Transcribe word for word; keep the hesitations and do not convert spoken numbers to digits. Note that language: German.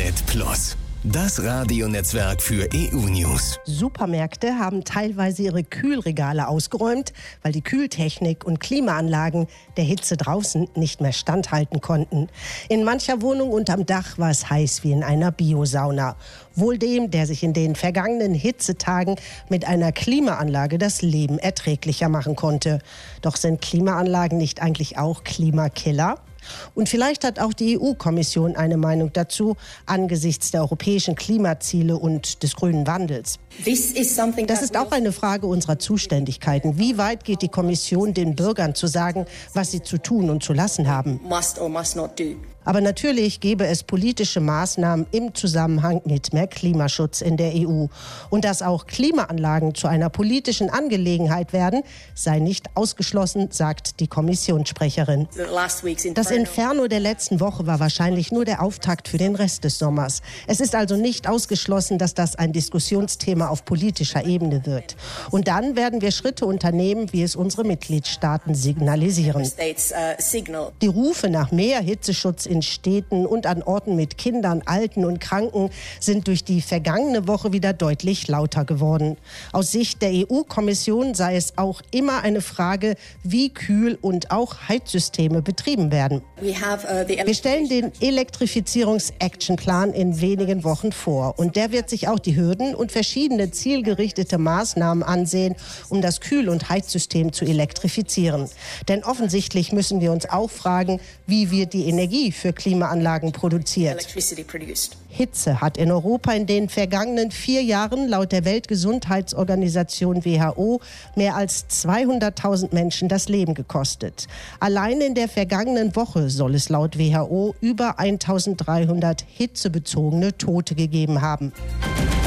Hit Plus, das Radionetzwerk für E U-News. Supermärkte haben teilweise ihre Kühlregale ausgeräumt, weil die Kühltechnik und Klimaanlagen der Hitze draußen nicht mehr standhalten konnten. In mancher Wohnung unterm Dach war es heiß wie in einer Biosauna. Wohl dem, der sich in den vergangenen Hitzetagen mit einer Klimaanlage das Leben erträglicher machen konnte. Doch sind Klimaanlagen nicht eigentlich auch Klimakiller? Und vielleicht hat auch die E U-Kommission eine Meinung dazu, angesichts der europäischen Klimaziele und des grünen Wandels. Das ist auch eine Frage unserer Zuständigkeiten. Wie weit geht die Kommission, den Bürgern zu sagen, was sie zu tun und zu lassen haben? Aber natürlich gäbe es politische Maßnahmen im Zusammenhang mit mehr Klimaschutz in der E U. Und dass auch Klimaanlagen zu einer politischen Angelegenheit werden, sei nicht ausgeschlossen, sagt die Kommissionssprecherin. Das Inferno der letzten Woche war wahrscheinlich nur der Auftakt für den Rest des Sommers. Es ist also nicht ausgeschlossen, dass das ein Diskussionsthema auf politischer Ebene wird. Und dann werden wir Schritte unternehmen, wie es unsere Mitgliedstaaten signalisieren. Die Rufe nach mehr Hitzeschutz in Städten und an Orten mit Kindern, Alten und Kranken sind durch die vergangene Woche wieder deutlich lauter geworden. Aus Sicht der E U-Kommission sei es auch immer eine Frage, wie Kühl- und auch Heizsysteme betrieben werden. Wir stellen den Elektrifizierungs-Action-Plan in wenigen Wochen vor. Und der wird sich auch die Hürden und verschiedene zielgerichtete Maßnahmen ansehen, um das Kühl- und Heizsystem zu elektrifizieren. Denn offensichtlich müssen wir uns auch fragen, wie wir die Energie für Klimaanlagen produziert. Hitze hat in Europa in den vergangenen vier Jahren laut der Weltgesundheitsorganisation W H O mehr als zweihunderttausend Menschen das Leben gekostet. Allein in der vergangenen Woche soll es laut W H O über eintausenddreihundert hitzebezogene Tote gegeben haben.